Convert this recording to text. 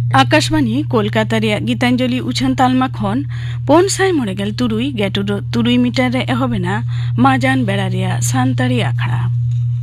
आकाशवाणी कोलकाता रे गीतांजलि उछन तालमा खन 593 गेटुरो 3 मीटर रे एहबेना माजान बेड़ा रे सानतारी आखड़ा।